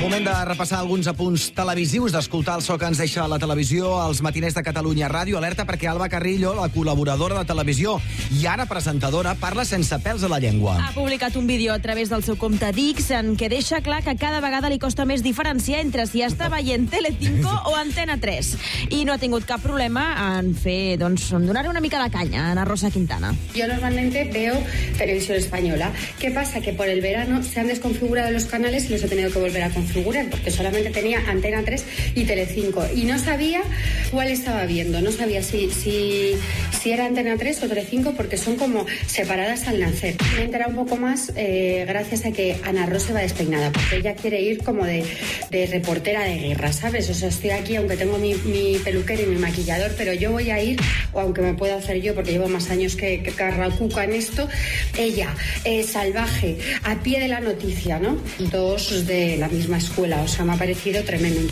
Moment de repassar alguns apunts televisius, d'escoltar el so que ens deixa la televisió, els matiners de Catalunya Ràdio. Alerta perquè Alba Carrillo, la col·laboradora de televisió i ara presentadora, parla sense pèls a la llengua. Ha publicat un vídeo a través del seu compte d'X en què deixa clar que cada vegada li costa més diferenciar entre si està veient Telecinco o Antena 3. I no ha tingut cap problema en fer, doncs, en donar una mica de canya a Ana Rosa Quintana. Yo normalmente veo televisión española. ¿Qué pasa? Que por el verano se han desconfigurado los canales y los he tenido que volver a configurar porque solamente tenía Antena 3 y Telecinco y no sabía cuál estaba viendo, no sabía si era Antena 3 o Telecinco porque son como separadas al nacer. Me he enterado un poco más gracias a que Ana Rosa va despeinada, porque ella quiere ir como de reportera de guerra, ¿sabes? O sea, estoy aquí aunque tengo mi peluquero y mi maquillador, pero yo voy a ir, o aunque me pueda hacer yo porque llevo más años que Carracuca en esto, ella, salvaje, a pie de la noticia, ¿no? Todos de la misma escuela, o sea, me ha parecido tremendo.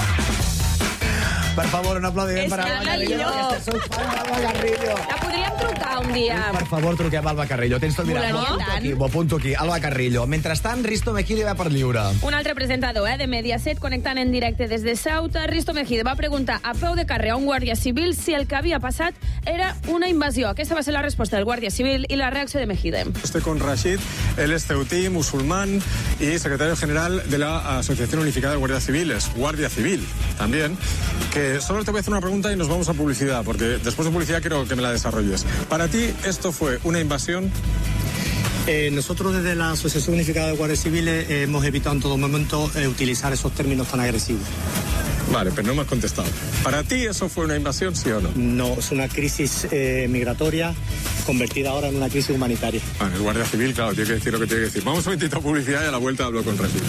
Per favor, un aplaudiment per Alba Carrillo. Soc fan d'Alba Carrillo. La podríem trucar un dia. Per favor, truquem a Alba Carrillo. Tens tot mirat. M'ho apunto aquí. Alba Carrillo. Mentrestant, Risto Mejide va per lliure. Un altre presentador de Mediaset connectant en directe des de Ceuta. Risto Mejide va preguntar a peu de carrer a un guàrdia civil si el que havia passat era una invasió. Aquesta va ser la resposta del guàrdia civil i la reacció de Mejide. Estoy con Rashid, él es ceutí, musulmán y secretario general de la Asociación Unificada de Guardias Civiles, Guardia Civil también, que solo te voy a hacer una pregunta y nos vamos a publicidad, porque después de publicidad quiero que me la desarrolles. Para ti, ¿esto fue una invasión? Nosotros desde la Asociación Unificada de Guardias Civiles hemos evitado en todo momento utilizar esos términos tan agresivos. Vale, pero no me has contestado. ¿Para ti eso fue una invasión, sí o no? No, es una crisis migratoria convertida ahora en una crisis humanitaria. Vale, el Guardia Civil, claro, tiene que decir lo que tiene que decir. Vamos a intentar publicidad y a la vuelta hablo con Rashid.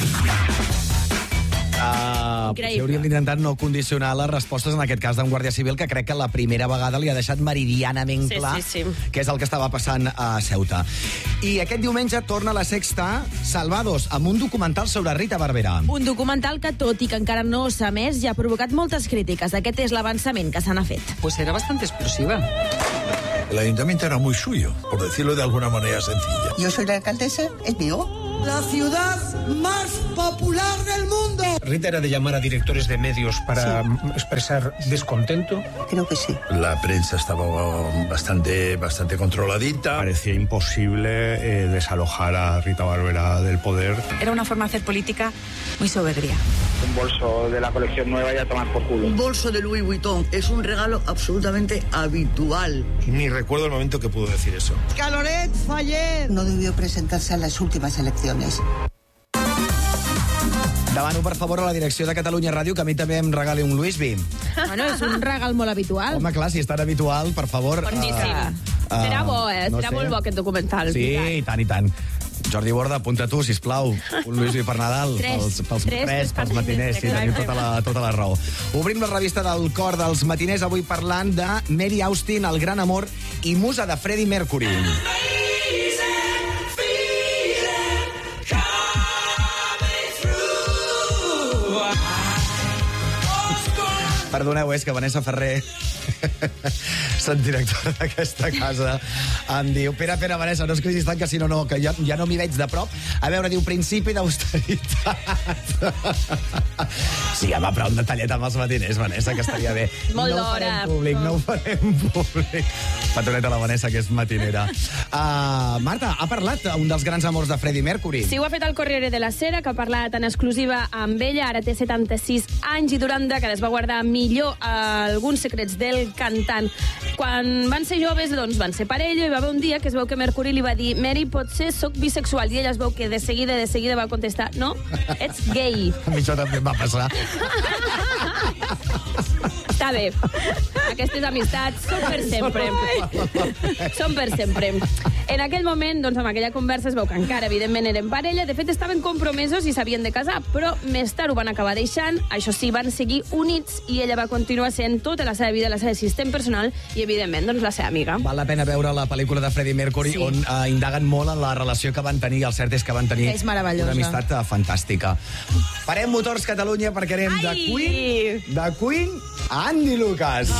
Potser hauríem d'intentar no condicionar les respostes, en aquest cas d'un guàrdia civil, que crec que la primera vegada li ha deixat meridianament clar què és el que estava passant a Ceuta. I aquest diumenge torna a La Sexta Salvados, amb un documental sobre Rita Barberà. Un documental que, tot i que encara no s'ha emès, ja ha provocat moltes crítiques. Aquest és l'avançament que se n'ha fet. Pues era bastante explosiva. El ayuntamiento era muy suyo, por decirlo de alguna manera sencilla. Yo soy la alcaldesa, es mío. La ciudad más popular del mundo. ¿Rita era de llamar a directores de medios para expresar descontento? Creo que sí. La prensa estaba bastante controladita. Parecía imposible desalojar a Rita Barberá del poder. Era una forma de hacer política muy soberbia. Un bolso de la colección nueva y a tomar por culo. Un bolso de Louis Vuitton es un regalo absolutamente habitual. Ni recuerdo el momento que pudo decir eso. Caloret Fallet. No debió presentarse a las últimas elecciones. Demano, per favor, a la direcció de Catalunya Ràdio que a mi també em regali un Louis V. Bueno, és un regal molt habitual. Home, clar, si és tan habitual, per favor... Boníssim. Serà bo, Serà molt bo aquest documental. Sí, i tant, i tant. Jordi Borda, apunta tu, sisplau. Un Louis V per Nadal. Pels matiners. Sí, tenim tota la raó. Obrim la revista del cor dels matiners, avui parlant de Mary Austin, el gran amor i musa de Freddie Mercury. Perdoneu, és que Vanessa Ferrer, directora d'aquesta casa, em diu: Pere, Vanessa, no es crisis tant, que si no, que ja no m'hi veig de prop. A veure, diu, principi d'austeritat. Sí, home, però un detallet amb els matiners, Vanessa, que estaria bé. Molt d'hora. No ho farem públic. Petoneta la Vanessa, que és matinera. Marta, ha parlat un dels grans amors de Freddie Mercury. Sí, ho ha fet el Corriere della Sera, que ha parlat en exclusiva amb ella. Ara té 76 anys i durant dècades va guardar millor alguns secrets del cantant. Quan van ser joves, doncs van ser parella, i va haver un dia que es veu que Mercury li va dir: Mary, potser soc bisexual, i ella es veu que de seguida va contestar: no, ets gay. A mi això també em va passar. Està bé. Aquestes amistats són per sempre. Són per sempre. En aquell moment, doncs, amb aquella conversa es veu que encara, evidentment, eren parella. De fet, estaven compromesos i s'havien de casar, però més tard ho van acabar deixant. Això sí, van seguir units i ella va continuar sent tota la seva vida la seva assistent personal i, evidentment, doncs, la seva amiga. Val la pena veure la pel·lícula de Freddie Mercury, sí, on indaguen molt en la relació que van tenir. El cert és que van tenir una amistat fantàstica. Parem motors, Catalunya, perquè anem de Queen a Andy Lucas.